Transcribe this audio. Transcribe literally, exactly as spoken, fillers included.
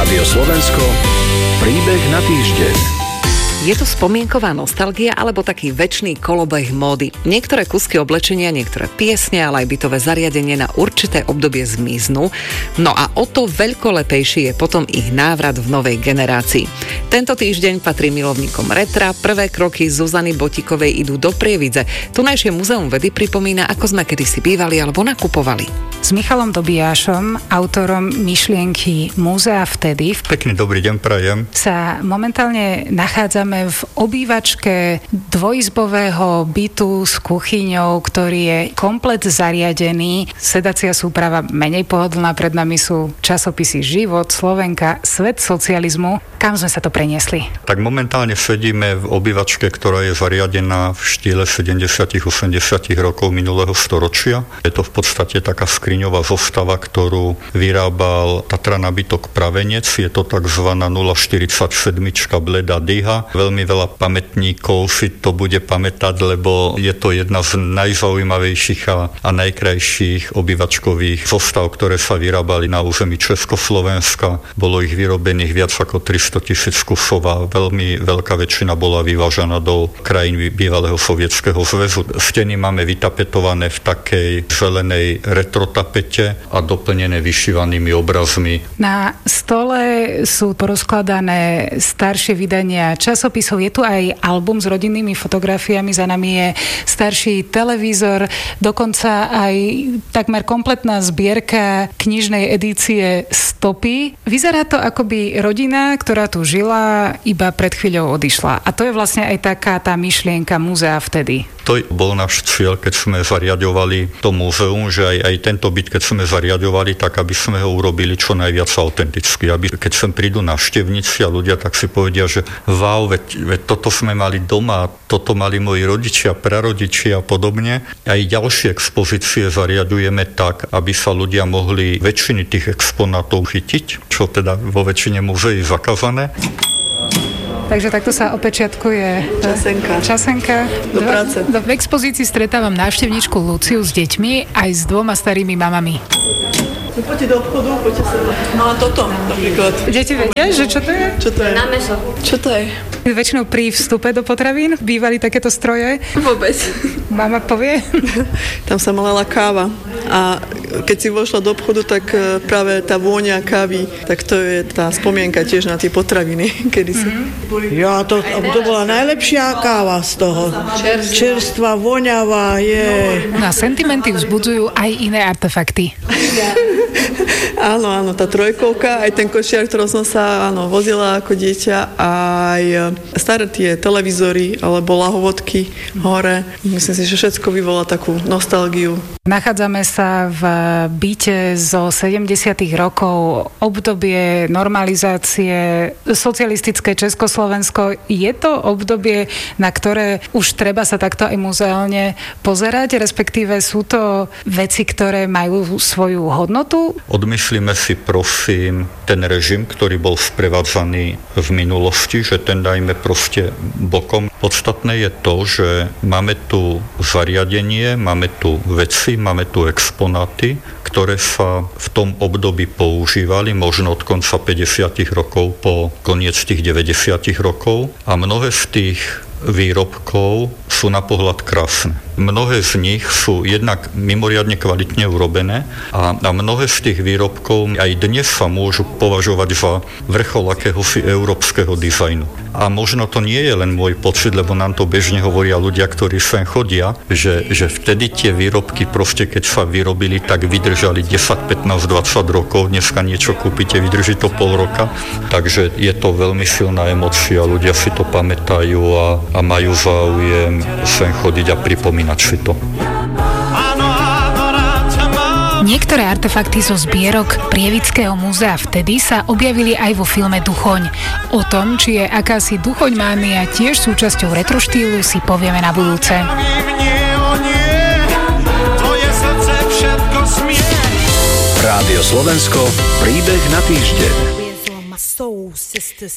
Rádio Slovensko, príbeh na týždeň. Je to spomienková nostalgia alebo taký večný kolobeh módy. Niektoré kusky oblečenia, niektoré piesne, ale aj bytové zariadenie na určité obdobie zmiznú. No a o to veľkolepejší je potom ich návrat v novej generácii. Tento týždeň patrí milovníkom retra. Prvé kroky Zuzany Botikovej idú do Prievidze. Tunajšie múzeum vedy pripomína, ako sme kedysi bývali alebo nakupovali. S Michalom Dobijášom, autorom myšlienky Múzea vtedy, Pekný dobrý deň prajem. sa momentálne nachádzame v obývačke dvojizbového bytu s kuchyňou, ktorý je komplet zariadený. Sedacia súprava menej pohodlná, pred nami sú časopisy Život, Slovenka, Svet socializmu. Kam sme sa to preniesli? Tak momentálne sedíme v obývačke, ktorá je zariadená v štýle sedemdesiatych osemdesiatych rokov minulého storočia. Je to v podstate taká skriňová zostava, ktorú vyrábal Tatra nábytok Pravenec. Je to takzvaná nula štyridsaťsedem Bleda Dyha. Veľmi veľa pamätníkov si to bude pamätať, lebo je to jedna z najzaujímavejších a, a najkrajších obývačkových zostav, ktoré sa vyrábali na území Československa. Bolo ich vyrobených viac ako tristo tisíc kusov a veľmi veľká väčšina bola vyvážaná do krajín bývalého Sovietskeho zväzu. Steny máme vytapetované v takej zelenej retrotapete a doplnené vyšívanými obrazmi. Na stole sú porozkladané staršie vydania časopisov. Je tu aj album s rodinnými fotografiami, za nami je starší televízor, dokonca aj takmer kompletná zbierka knižnej edície Stopy. Vyzerá to, ako by rodina, ktorá tu žila, iba pred chvíľou odišla. A to je vlastne aj taká tá myšlienka múzea vtedy. To bol náš cieľ, keď sme zariadovali to múzeum, že aj, aj tento byt, keď sme zariadovali, tak aby sme ho urobili čo najviac autenticky. Aby keď sem prídu návštevníci a ľudia, tak si povedia, že wow, veď, veď toto sme mali doma, toto mali moji rodičia, prarodičia a podobne. Aj ďalšie expozície zariadujeme tak, aby sa ľudia mohli väčšiny tých exponátov chytiť, čo teda vo väčšine múzeí zakázané. Takže takto sa opečiatkuje časenka. časenka. Do práce. Do, v expozícii stretávam návštevníčku Luciu s deťmi aj s dvoma starými mamami. Poďte do obchodu, poďte sa. No a toto napríklad. Deti vedia, že čo to je? Čo to je? Na mäso. Čo to je? Väčšinou pri vstupe do potravín bývali takéto stroje. Vôbec. Mama povie? Tam sa malala káva a keď si vošla do obchodu, tak práve tá vôňa kávy, tak to je tá spomienka tiež na tie potraviny kedysi. Mm-hmm. Ja, to, to bola najlepšia káva z toho. Čerstvá. Čerstvá, voňavá, je. Na sentimenty vzbudzujú aj iné artefakty. Áno, áno, tá trojkovka, aj ten košiar, ktorom som sa áno, vozila ako dieťa, aj staré tie televízory alebo lahovodky hore. Myslím si, že všetko vyvolá takú nostalgiu. Nachádzame sa v byte zo sedemdesiatych rokov, obdobie normalizácie, socialistické Československo. Je to obdobie, na ktoré už treba sa takto aj muzeálne pozerať, respektíve sú to veci, ktoré majú svoju hodnotu? Odmyslíme si prosím ten režim, ktorý bol sprevádzaný v minulosti, že ten dajme proste bokom. Podstatné je to, že máme tu zariadenie, máme tu veci, máme tu exponáty, ktoré sa v tom období používali, možno od konca päťdesiatych rokov po koniec tých deväťdesiatych rokov a mnohé z tých výrobkov sú na pohľad krásne. Mnohé z nich sú jednak mimoriadne kvalitne urobené a, a mnohé z tých výrobkov aj dnes sa môžu považovať za vrchol akéhosi európskeho dizajnu. A možno to nie je len môj pocit, lebo nám to bežne hovoria ľudia, ktorí sem chodia, že, že vtedy tie výrobky proste, keď sa vyrobili, tak vydržali desať, pätnásť, dvadsať rokov. Dneska niečo kúpite, vydrží to pol roka. Takže je to veľmi silná emócia, ľudia si to pamätajú a, a majú záujem sem chodiť a pripomínať si to. Niektoré artefakty zo zbierok Prievidského múzea vtedy sa objavili aj vo filme Duchoň. O tom, či je akási duchoňmánia tiež súčasťou retroštýlu, si povieme na budúce. Rádio Slovensko, príbeh na týždeň.